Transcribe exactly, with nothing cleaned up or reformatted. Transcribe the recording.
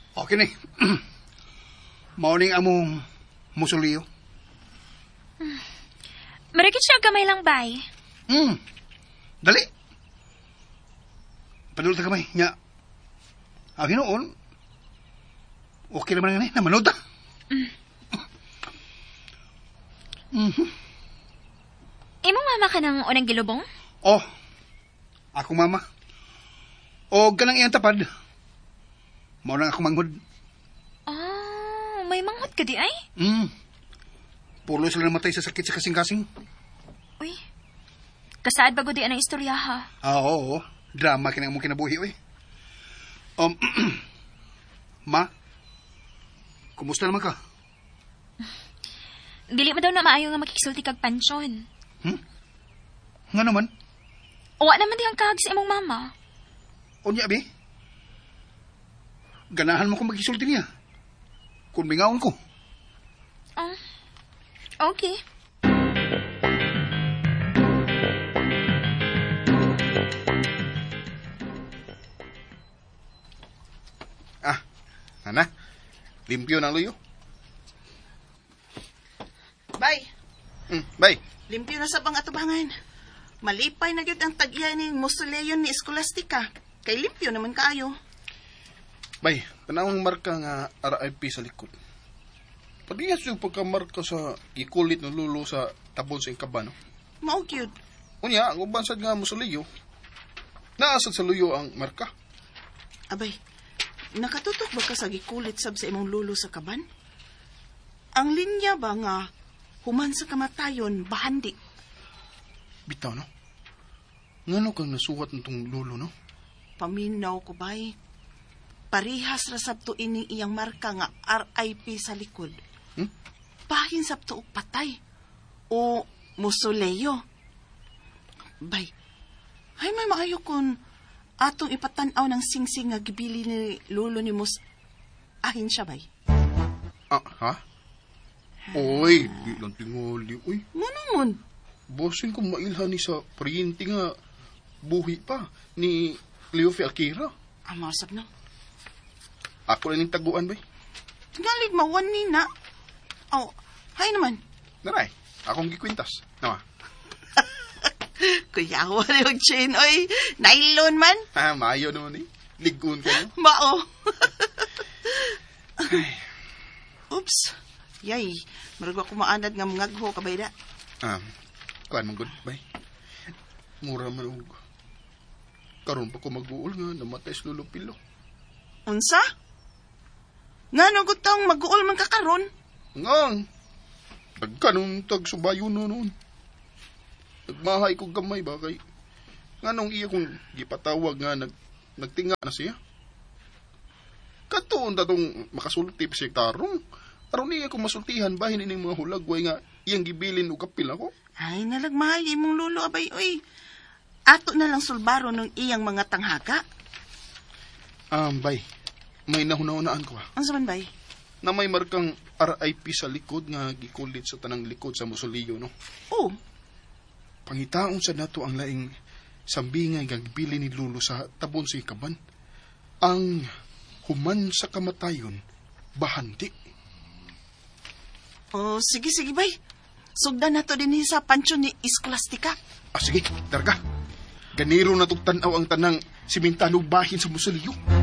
Okay ni. Morning among musuliyo. Marikit siya gamay lang, bay. Hmm. Dali. Padulot na kamay. Nya. Ang hinoon. Okay naman nga ni. Namanod ta. Mm. Mm-hmm. Imong mama ka ng unang gilubong? Oh. Ako mama. O ganang iyang tapad. Mao lang ako manghod. Oh, may manghod ka di ay? Hmm. Pulo sila namatay sa sakit sa kasing-kasing. Uy. Kasaad bago di ang istorya ha? Ah, oo, oo. Drama kinang mong kinabuhi, uy. Um, Ma? Kumusta naman ka? Dili mo daw na maayo nga makikisulti kag pansyon. Hmm? Nga naman? Uwa naman di ang kag sa imong mama. Unya, abi? Ganahan mo kung magkisulti niya. Kung bingaon ko. Oh, okay. Ah, Nana, limpyo na luyo. Bay, Hmm, bay. limpyo na sa bang atubangan. Malipay na gyud ang tagya ni Musuleyon ni Scholastica. Kay limpyo naman kaayo. Bay, panahong marka nga R I P sa likod. Padiyas yung pagkamarka sa ikulit ng lulo sa tabon sa Incabano. Mao gyud. Unya, ang ubansad nga musuliyo. Naasad sa luyo ang marka. Abay, nakatutok ba ka sa gikulit sab sa imong lulo sa kaban? Ang linya ba nga human sa kamatayon bahandi? Bitaw, no? Ngano kang nasuwat nitong lulo, no? Paminaw ko bay. Parihas ra sabto ining iyang marka nga R I P sa likod. Hmm? Bahin sabto og patay. O Musuleyo. Bay, ay may maayo kon atong ipatanaw ng singsing nga gibili ni lulo ni Mus... Ahin siya, bay. Ah, ha? Oy, di lang tingali, uy. Manungon. Bosin ko mailhan ni sa printi nga buhi pa ni Leo Fialquira. Ang masap na. Ako lang yung taguan, bay. Tingalig mawan ni na. Oh, hay naman. Naray, akong gikwintas. Nawa. Kuyawa na yung chain, oy. Nylon man. Ah, maayo naman eh. Ligun ka, no? Mao. Oops. Yay, marag ako maanad nga mga gho kabay da. Ah, kuan mong good, bay. Mura man og. Karon pa ko mag-uol nga namatay sa lulupilo. Unsa? Nga no gutong mag-uol man kakaron? Ngang. Dagkanong tag subayo no noon. Nagmahay ko gamay ba kay nganong iya kong gipatawag nga nag nagtinga na siya. Katuon ta tong makasulti pa siya tarong. Aron niya kung masultihan bahin ining mga hulagway nga iyang gibilin og kapil ako. Ay, nalagmahay imong lulo abay oy. Ato na lang sulbaro ng iyang mga tanghaga. Um, bay. May nahunaunaan ko ha. Unsa man bay? Na may markang R I P sa likod nga gikulit sa tanang likod sa Musuliyo, no? Oh, Pangitaon sa nato ang laing sambingay gagbili ni Lulo sa tabon sa Ikaban. Ang human sa kamatayon, bahandi. oh sige sige bay. Sugdan nato din sa pansyon ni Scholastica. Ah, sige, darga. Ganiro na tanaw ang tanang simintanog bahin sa Musuliyo.